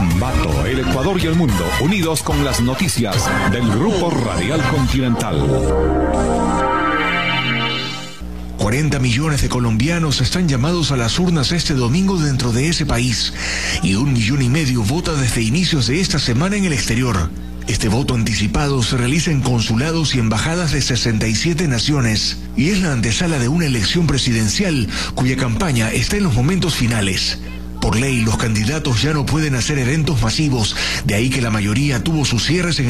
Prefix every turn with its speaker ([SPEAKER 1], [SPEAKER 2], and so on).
[SPEAKER 1] Ambato, el Ecuador y el mundo, unidos con las noticias del Grupo Radial Continental.
[SPEAKER 2] 40 millones de colombianos están llamados a las urnas este domingo dentro de ese país, y 1,5 millones vota desde inicios de esta semana en el exterior. Este voto anticipado se realiza en consulados y embajadas de 67 naciones, y es la antesala de una elección presidencial cuya campaña está en los momentos finales. Por ley, los candidatos ya no pueden hacer eventos masivos, de ahí que la mayoría tuvo sus cierres en